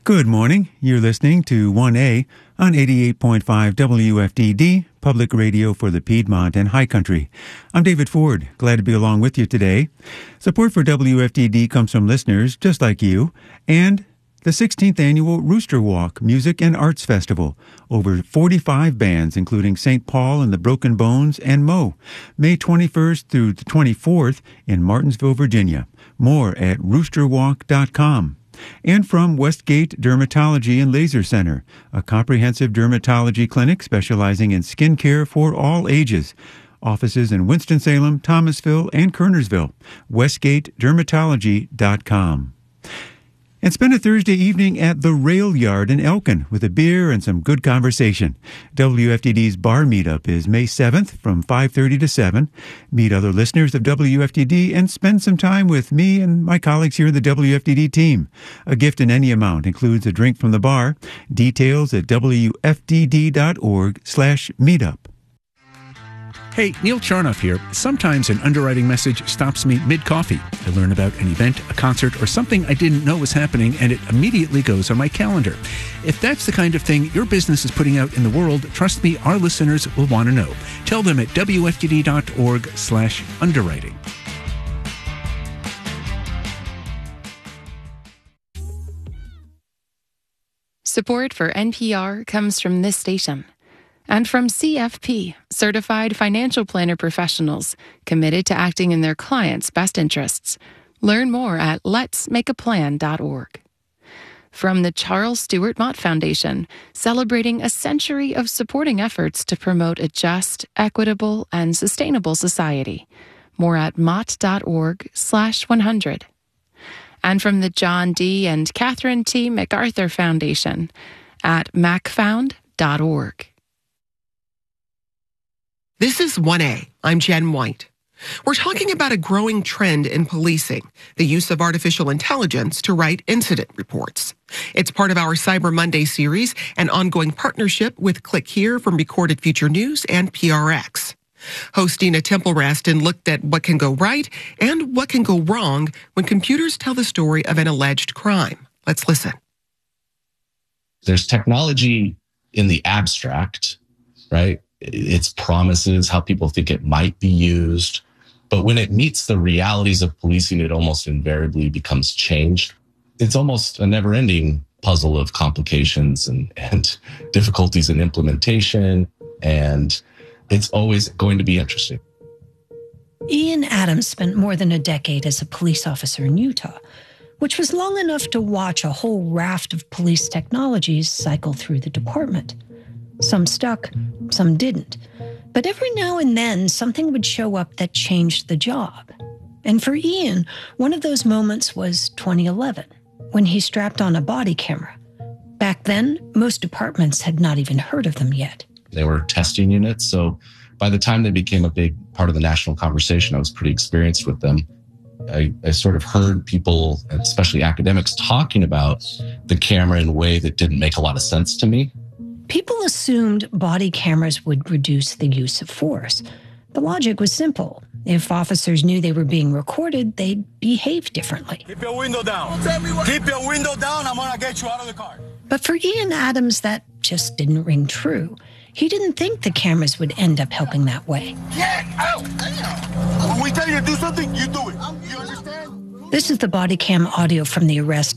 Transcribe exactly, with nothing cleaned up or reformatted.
Good morning. You're listening to one A on eighty-eight point five W F D D, public radio for the Piedmont and High Country. I'm David Ford. Glad to be along with you today. Support for W F D D comes from listeners just like you and the sixteenth Annual Rooster Walk Music and Arts Festival. Over forty-five bands, including Saint Paul and the Broken Bones and Mo. May twenty-first through the twenty-fourth in Martinsville, Virginia. More at rooster walk dot com. And from Westgate Dermatology and Laser Center, a comprehensive dermatology clinic specializing in skin care for all ages. Offices in Winston-Salem, Thomasville, and Kernersville. westgate dermatology dot com. And spend a Thursday evening at the Rail Yard in Elkin with a beer and some good conversation. W F D D's bar meetup is May seventh from five thirty to seven. Meet other listeners of W F D D and spend some time with me and my colleagues here in the W F D D team. A gift in any amount includes a drink from the bar. Details at W F D D dot org slash meetup. Hey, Neil Charnoff here. Sometimes an underwriting message stops me mid-coffee. I learn about an event, a concert, or something I didn't know was happening, and it immediately goes on my calendar. If that's the kind of thing your business is putting out in the world, trust me, our listeners will want to know. Tell them at W F D D dot org slash underwriting. Support for N P R comes from this station. And from C F P, Certified Financial Planner Professionals, committed to acting in their clients' best interests. Learn more at lets make a plan dot org. From the Charles Stewart Mott Foundation, celebrating a century of supporting efforts to promote a just, equitable, and sustainable society. More at mott dot org slash one hundred. And from the John D. and Catherine T. MacArthur Foundation at mac found dot org. This is one A. I'm Jen White. We're talking about a growing trend in policing, the use of artificial intelligence to write incident reports. It's part of our Cyber Monday series, an ongoing partnership with Click Here from Recorded Future News and P R X. Host Dina Temple-Raston looked at what can go right and what can go wrong when computers tell the story of an alleged crime. Let's listen. There's technology in the abstract, right? Its promises, how people think it might be used. But when it meets the realities of policing, it almost invariably becomes changed. It's almost a never-ending puzzle of complications and, and difficulties in implementation. And it's always going to be interesting. Ian Adams spent more than a decade as a police officer in Utah, which was long enough to watch a whole raft of police technologies cycle through the department. Some stuck, some didn't. But every now and then, something would show up that changed the job. And for Ian, one of those moments was twenty eleven, when he strapped on a body camera. Back then, most departments had not even heard of them yet. They were testing units, so by the time they became a big part of the national conversation, I was pretty experienced with them. I, I sort of heard people, especially academics, talking about the camera in a way that didn't make a lot of sense to me. People assumed body cameras would reduce the use of force. The logic was simple. If officers knew they were being recorded, they'd behave differently. Keep your window down. Keep your window down. I'm going to get you out of the car. But for Ian Adams, that just didn't ring true. He didn't think the cameras would end up helping that way. Get out! When we tell you to do something, you do it. You understand? This is the body cam audio from the arrest